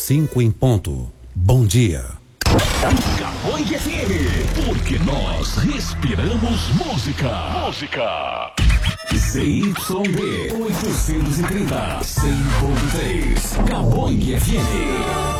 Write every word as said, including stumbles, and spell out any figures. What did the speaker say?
cinco em ponto. Bom dia. Cowboy F M, porque nós respiramos música. Música. C Y B oitocentos e trinta, cem ponto três. Cowboy F M.